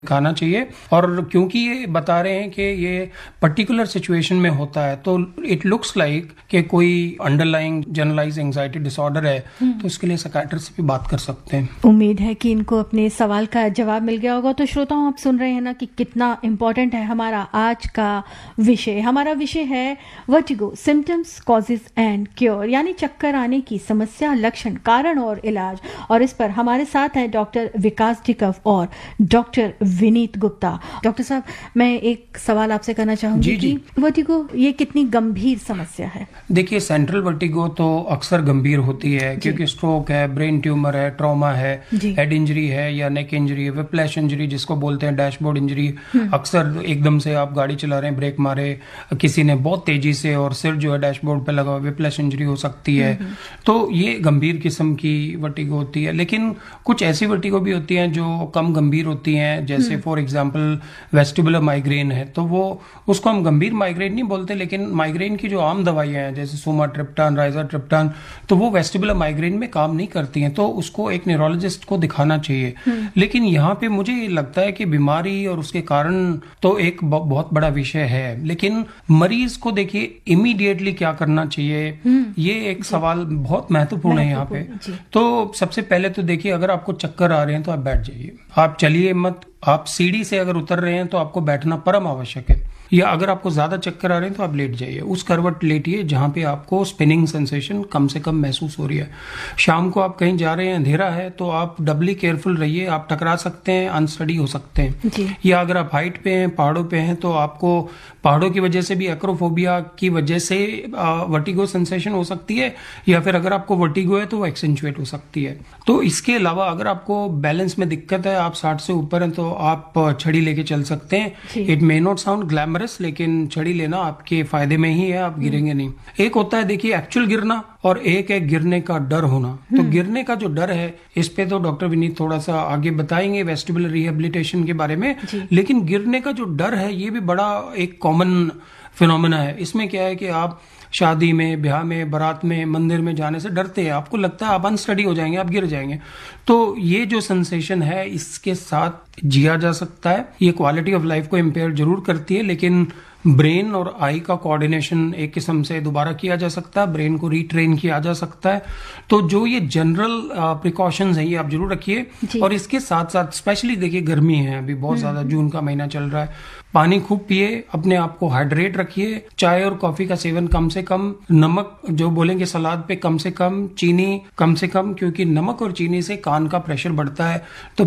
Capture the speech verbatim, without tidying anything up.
खाना चाहिए। और क्योंकि ये बता रहे हैं कि ये पर्टिकुलर सिचुएशन में होता है, तो इट लुक्स लाइक कि कोई अंडरलाइंग जनरलाइज एंजाइटी डिसऑर्डर है, तो इसके लिए साइकियाट्रिस्ट से भी बात कर सकते हैं। उम्मीद है कि इनको अपने सवाल का जवाब मिल गया होगा। तो श्रोताओं, आप सुन रहे हैं ना कि कितना इम्पोर्टेंट है हमारा आज का विषय। हमारा विषय है vertigo, symptoms, causes and cure, यानी चक्कर आने की समस्या, लक्षण, कारण और इलाज। और इस पर हमारे साथ हैं डॉक्टर विकास टिकव और डॉक्टर विनीत गुप्ता। डॉक्टर साहब, मैं एक सवाल आपसे करना चाहूंगी कि वर्टिगो ये कितनी गंभीर समस्या है? देखिए, सेंट्रल वर्टिगो तो अक्सर गंभीर होती है क्योंकि स्ट्रोक है, ब्रेन ट्यूमर है, ट्रॉमा है, हेड इंजरी है या नेक इंजरी है, विप्लैश इंजरी जिसको बोलते हैं, डैशबोर्ड इंजरी। अक्सर एकदम से आप गाड़ी चला रहे हैं, ब्रेक मारे, किसी ने बहुत तेजी से और सिर जो है डैशबोर्ड पे लगा हुआ, विप्लैश इंजरी हो सकती है। तो ये गंभीर किस्म की वर्टिगो होती है। लेकिन कुछ ऐसी वर्टिगो भी होती हैं जो कम गंभीर होती हैं, जैसे फॉर एग्जांपल वेस्टिबुलर माइग्रेन है, तो वो उसको हम गंभीर माइग्रेन नहीं बोलते, लेकिन माइग्रेन की जो आम दवाइयां हैं जैसे सुमाट्रिप्टान, राइजाट्रिप्टान, तो वो वेस्टिबुलर माइग्रेन में काम नहीं करती हैं, तो उसको एक न्यूरोलॉजिस्ट को दिखाना चाहिए। लेकिन यहाँ पे मुझे लगता है कि बीमारी और उसके कारण तो एक बहुत बड़ा विषय है, लेकिन मरीज को देखिए इमीडिएटली क्या करना चाहिए, ये एक सवाल बहुत महत्वपूर्ण है यहाँ पे। तो सबसे पहले तो देखिए, अगर आपको चक्कर आ रहे हैं तो आप बैठ जाइए, आप चलिए मत। आप सीढ़ी से अगर उतर रहे हैं तो आपको बैठना परम आवश्यक है, या अगर आपको ज्यादा चक्कर आ रहे हैं तो आप लेट जाइए, उस करवट लेटिए जहां पे आपको स्पिनिंग सेंसेशन कम से कम महसूस हो रही है। शाम को आप कहीं जा रहे हैं, अंधेरा है, तो आप डबली केयरफुल रहिए, आप टकरा सकते हैं, अनस्टडी हो सकते हैं। या अगर आप हाइट पे हैं, पहाड़ों पे हैं, तो आपको पहाड़ों की वजह से भी एक्रोफोबिया की वजह से वर्टिगो सेंसेशन हो सकती है, या फिर अगर आपको वर्टिगो है तो वो एक्सेंचुएट हो सकती है। तो इसके अलावा अगर आपको बैलेंस में दिक्कत है, आप साठ से ऊपर हैं, तो आप छड़ी लेके चल सकते हैं। It may not sound glamorous, लेकिन छड़ी लेना आपके फायदे में ही है, आप गिरेंगे नहीं। एक होता है देखिए एक्चुअल गिरना, और एक है गिरने का डर होना। तो गिरने का जो डर है, इस पे तो डॉक्टर विनीत थोड़ा सा आगे बताएंगे वेस्टिबुलर रिहेबिलिटेशन के बारे में, लेकिन गिरने का जो डर है ये भी बड़ा एक कॉमन फिनोमेना है। इसमें क्या है कि आप शादी में, ब्याह में, बारात में, मंदिर में जाने से डरते हैं, आपको लगता है आप अनस्टडी हो जाएंगे, आप गिर जाएंगे। तो ये जो सेंसेशन है, इसके साथ जिया जा सकता है। ये क्वालिटी ऑफ लाइफ को इम्पेयर जरूर करती है, लेकिन ब्रेन और आई का कोऑर्डिनेशन एक किस्म से दोबारा किया जा सकता है, ब्रेन को रीट्रेन किया जा सकता है। तो जो ये जनरल प्रिकॉशंस हैं, ये आप जरूर रखिए। और इसके साथ साथ स्पेशली देखिए, गर्मी है अभी बहुत ज्यादा, जून का महीना चल रहा है, पानी खूब पिए, अपने आप को हाइड्रेट रखिए, चाय और कॉफी का सेवन कम से कम, नमक जो बोलेंगे सलाद पे कम से कम, चीनी कम से कम, क्योंकि नमक और चीनी से कान का प्रेशर बढ़ता है। तो